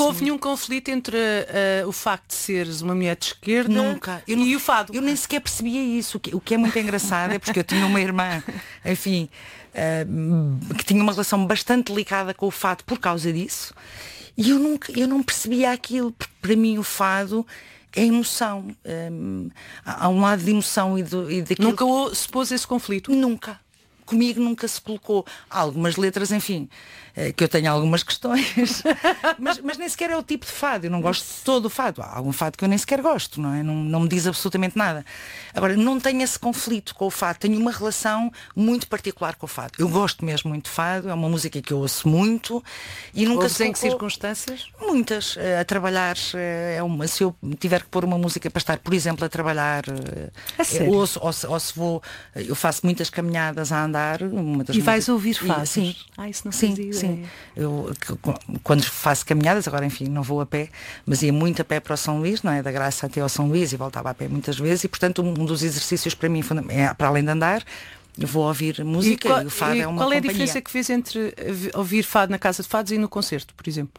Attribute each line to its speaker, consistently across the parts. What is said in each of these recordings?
Speaker 1: houve nenhum conflito entre o facto de seres uma mulher de esquerda
Speaker 2: Nunca.
Speaker 1: e o fado?
Speaker 2: Eu nem sequer percebia isso. O que é muito engraçado é porque eu tinha uma irmã, enfim, que tinha uma relação bastante delicada com o fado por causa disso. E eu não percebia aquilo, porque para mim o fado é emoção. Há um lado de emoção e daquilo.
Speaker 1: Nunca se pôs esse conflito?
Speaker 2: Nunca. Comigo nunca se colocou. Há algumas letras, enfim, que eu tenho algumas questões, mas nem sequer é o tipo de fado. Eu não gosto de todo o fado. Há algum fado que eu nem sequer gosto, não é? Não me diz absolutamente nada. Agora, não tenho esse conflito com o fado. Tenho uma relação muito particular com o fado. Eu gosto mesmo muito de fado. É uma música que eu ouço muito. E nunca se
Speaker 1: em
Speaker 2: colocou...
Speaker 1: que circunstâncias?
Speaker 2: Muitas. A trabalhar, se eu tiver que pôr uma música para estar, por exemplo, a trabalhar, ouço, ou se vou, eu faço muitas caminhadas a andar.
Speaker 1: E vais ouvir fado?
Speaker 2: Sim.
Speaker 1: Isso não
Speaker 2: sim,
Speaker 1: fazia
Speaker 2: sim. Quando faço caminhadas, agora enfim, não vou a pé, mas ia muito a pé para o São Luís, não é? Da Graça até ao São Luís e voltava a pé muitas vezes e, portanto, um dos exercícios para mim, para além de andar, eu vou ouvir música e o fado é uma
Speaker 1: qual é a
Speaker 2: companhia.
Speaker 1: diferença que fez entre ouvir fado na casa de fados e no concerto, por exemplo?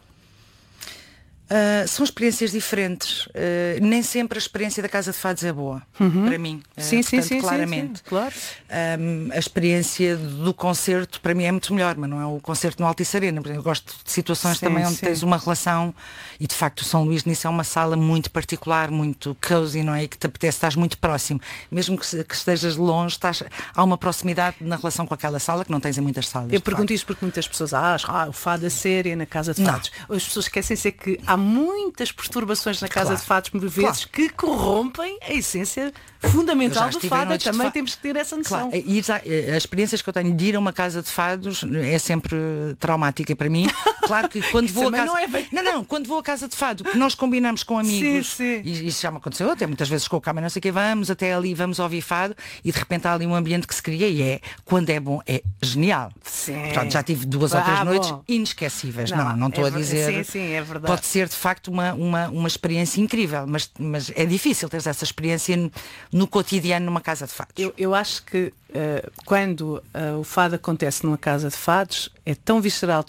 Speaker 2: São experiências diferentes. Nem sempre a experiência da Casa de Fados é boa, para mim.
Speaker 1: Sim,
Speaker 2: claramente.
Speaker 1: Sim, claro.
Speaker 2: A experiência do concerto para mim é muito melhor, mas não é o concerto no Altice Arena. Eu gosto de situações também onde tens uma relação e de facto o São Luís nisso é uma sala muito particular, muito cozy, não é? E que te apetece, estás muito próximo. Mesmo que estejas de longe, há uma proximidade na relação com aquela sala que não tens em muitas salas.
Speaker 1: Eu pergunto isto porque muitas pessoas acham o fado a sério na Casa de Fados. As pessoas esquecem-se que há mudas perturbações na Casa de Fados por vezes que corrompem a essência fundamental do fado. Também temos que ter essa noção.
Speaker 2: As experiências que eu tenho de ir a uma Casa de Fados é sempre traumática para mim. Claro que quando vou a casa... quando vou a Casa de Fado, que nós combinamos com amigos, e isso já me aconteceu até muitas vezes com o câmera, não sei o que, vamos até ali, vamos ouvir fado e de repente há ali um ambiente que se cria e quando é bom, é genial. Portanto, já tive 2 ou 3 noites inesquecíveis. Não estou a dizer.
Speaker 1: Sim, é verdade.
Speaker 2: Pode ser de facto uma experiência incrível, mas é difícil ter essa experiência no cotidiano numa Casa de Fados.
Speaker 1: Eu acho que quando o fado acontece numa Casa de Fados é tão visceral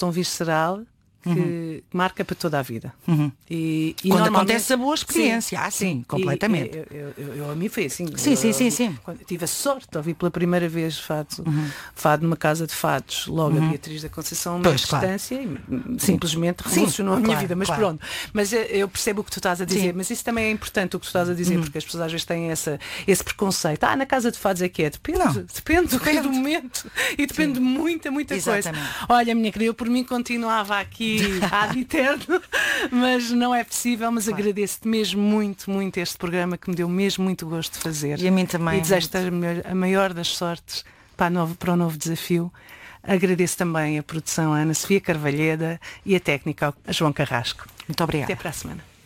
Speaker 1: que marca para toda a vida. E
Speaker 2: quando acontece a boa experiência, sim, completamente.
Speaker 1: Eu a mim foi assim.
Speaker 2: Sim.
Speaker 1: Tive a sorte de ouvir pela primeira vez fado numa Casa de Fados, logo a Beatriz da Conceição, a uma distância, e simplesmente revolucionou a minha vida. Mas pronto, mas eu percebo o que tu estás a dizer, mas isso também é importante o que tu estás a dizer, porque as pessoas às vezes têm esse preconceito. Na Casa de Fados é que é. Depende do momento e depende de muita coisa. Olha, minha querida, eu por mim continuava aqui ad eterno, mas não é possível, mas agradeço-te mesmo muito este programa que me deu mesmo muito gosto de fazer.
Speaker 2: E a mim também.
Speaker 1: E desejo-te a maior das sortes para o novo desafio. Agradeço também a produção a Ana Sofia Carvalheda e a técnica a João Carrasco.
Speaker 2: Muito obrigada.
Speaker 1: Até para a semana.